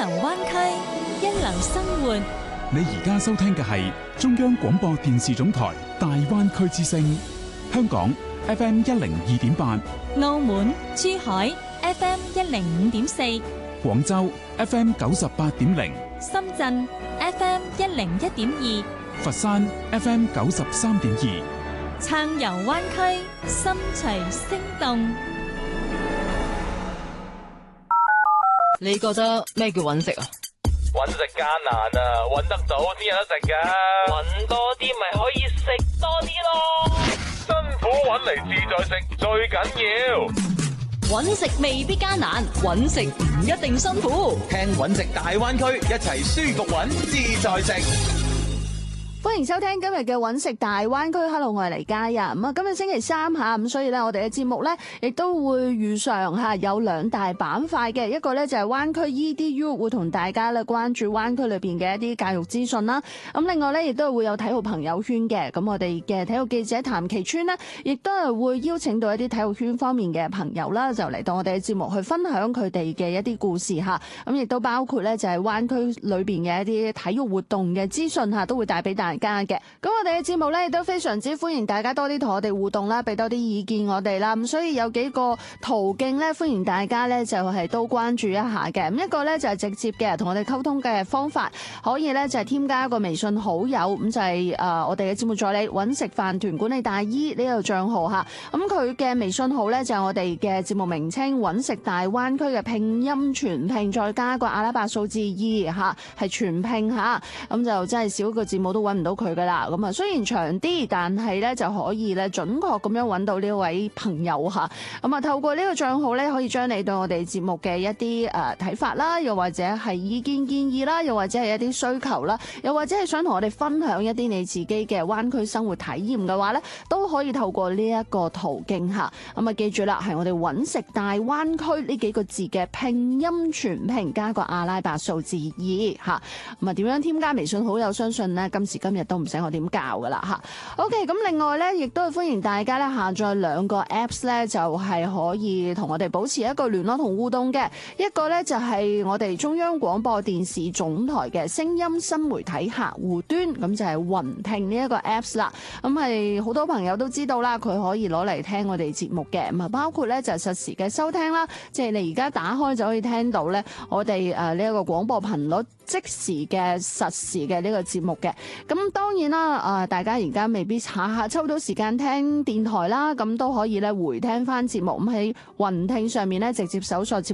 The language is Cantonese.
流灣區，一流生活。 你而家收聽嘅係中央廣播電視總台大灣區之聲，香港 FM 102.8， 澳門、珠海 FM 105.4， 廣州 FM 98.0， 深圳 FM 101.2， 佛山 FM 93.2， 撐遊灣區，心隨聲動。 你覺得咩叫揾食啊？ 揾食艱難啊，揾得到先有得食噶。揾多啲咪可以食多啲咯。辛苦揾嚟自在食最緊要。 揾食未必艱難，揾食唔一定辛苦。 聽揾食大灣區，一齊舒服揾自在食。 歡迎收聽今日嘅揾食大灣區。Hello， 我係黎嘉欣。咁啊，今日星期三吓，咁所以咧，我哋嘅節目咧亦都會如常吓有兩大板塊嘅，一個咧就係灣區 EDU 會同大家咧關注灣區裏邊嘅一啲教育資訊啦。咁另外咧亦都會有體育朋友圈嘅。咁我哋嘅體育記者譚其川呢，亦都係會邀請到一啲體育圈方面嘅朋友啦，就嚟到我哋嘅節目去分享佢哋嘅一啲故事吓。咁亦都包括咧就係灣區裏邊嘅一啲體育活動嘅資訊吓，都會帶俾大家嘅。咁我哋嘅節目咧亦都非常之歡迎大家多啲同我哋互動啦，俾多啲意見我哋啦。咁所以有幾個途徑咧，歡迎大家咧就係都關注一下嘅。咁一個咧就係直接嘅同我哋溝通嘅方法，可以咧就係添加一個微信好友，咁就係我哋嘅節目助理揾食飯團管理大姨呢個賬號吓。咁佢嘅微信號咧就係我哋嘅節目名稱揾食大灣區嘅拼音全拼，再加個阿拉伯數字2吓，係全拼吓。咁就真係少個字母都揾唔到佢噶啦。咁啊，雖然長啲，但係咧就可以咧準確咁樣揾到呢位朋友吓。咁啊，透過呢個賬號咧，可以將你對我哋節目嘅一啲睇法啦，又或者係意見建議啦，又或者係一啲需求啦，又或者係想同我哋分享一啲你自己嘅灣區生活體驗嘅話咧，都可以透過呢一個途徑吓。咁啊，記住啦，係我哋揾食大灣區呢幾個字嘅拼音全拼加個阿拉伯數字2吓。咁啊，點樣添加微信好友？相信呢，今時今日都唔使我點教噶啦吓。OK， 咁另外咧，亦都係歡迎大家咧下載兩個 Apps 咧，就係可以同我哋保持一個聯絡同互動嘅。一個咧就係我哋中央廣播電視總台嘅聲音新媒體客戶端，咁就係雲聽呢一個 Apps 啦。咁係好多朋友都知道啦，佢可以攞嚟聽我哋節目嘅。咁啊，包括咧就係實時嘅收聽啦，即係你而家打開就可以聽到咧我哋呢一個廣播頻率即時嘅實時嘅呢個節目嘅。咁當然啦，大家而家未必下下抽到時間聽電台啦，咁都可以咧回聽翻節目。咁喺雲聽上面咧直接搜索節